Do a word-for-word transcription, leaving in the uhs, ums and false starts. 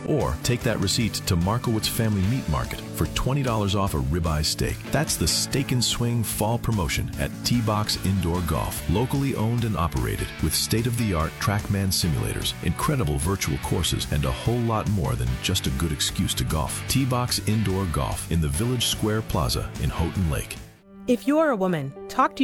Or take that receipt to Markowitz Family Meat Market for twenty dollars off a ribeye steak. That's the Steak and Swing Fall Promotion at T-Box Indoor Golf. Locally owned and operated with state-of-the-art TrackMan simulators, incredible virtual courses, and a whole lot more than just a good excuse to golf. T-Box Indoor Golf in the Village Square Plaza in Houghton Lake. If you're a woman, talk to